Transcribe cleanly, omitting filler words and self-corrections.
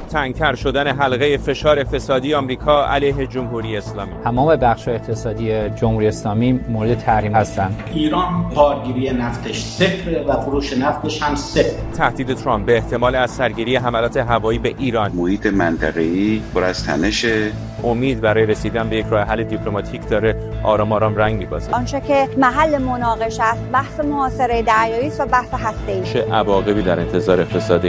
تنگتر شدن حلقه فشار اقتصادی آمریکا علیه جمهوری اسلامی. تمام بخش‌های اقتصادی جمهوری اسلامی مورد تحریم هستند. ایران بارگیری نفتش صفر و فروش نفتش هم صفر. تهدید ترامپ به احتمال از سرگیری حملات هوایی به ایران. محیط منطقه‌ای پر از تنشه. امید برای رسیدن به یک راه حل دیپلماتیک داره آرام آرام رنگ می‌بازه. آنچه که محل مناقشه است بحث محاصره دریایی است و بحث هسته‌ای. چه عواقبی در انتظار اقتصاد